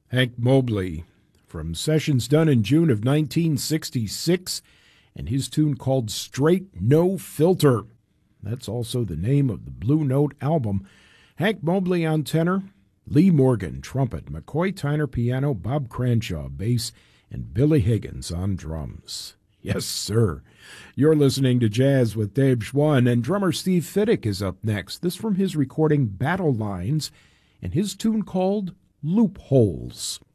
Hank Mobley, from sessions done in June of 1966, and his tune called Straight No Filter. That's also the name of the Blue Note album. Hank Mobley on tenor, Lee Morgan, trumpet, McCoy Tyner, piano, Bob Cranshaw, bass, and Billy Higgins on drums. Yes, sir. You're listening to Jazz with Dave Schwann, and drummer Steve Fiddick is up next. This from his recording Battle Lines, and his tune called Loopholes.